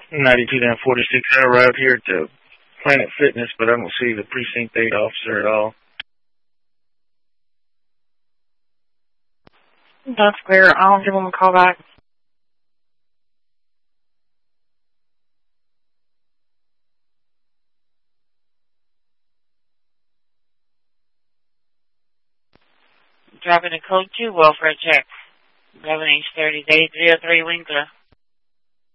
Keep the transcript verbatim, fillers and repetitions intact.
ninety-two down forty-six. I arrived here at the Planet Fitness, but I don't see the precinct eight officer at all. That's clear. I'll give them a call back. Dropping a code two, welfare check. eleven H thirty, day three oh three Winkler.